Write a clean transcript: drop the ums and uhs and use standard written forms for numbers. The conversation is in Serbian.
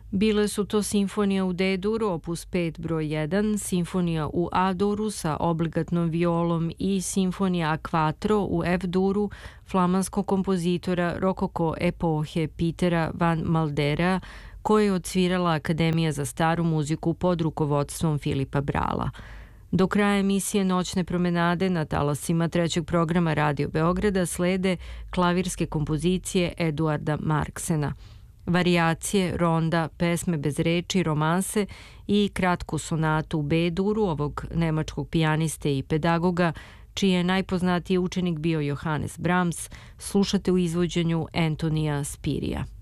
Bile su to simfonija u D-duru, opus 5 broj 1, simfonija u A-duru sa obligatnom violom i simfonija A quattro u F-duru flamanskog kompozitora rokoko epohe Petera van Maldera, koje je odsvirala Akademija za staru muziku pod rukovodstvom Filipa Brala. Do kraja emisije Noćne promenade na talasima trećeg programa Radio Beograda slede klavirske kompozicije Eduarda Marksena. Varijacije, ronda, pesme bez reči, romanse i kratku sonatu u B-duru ovog nemačkog pijaniste i pedagoga, čiji je najpoznatiji učenik bio Johannes Brahms, slušate u izvođenju Antonija Spirija.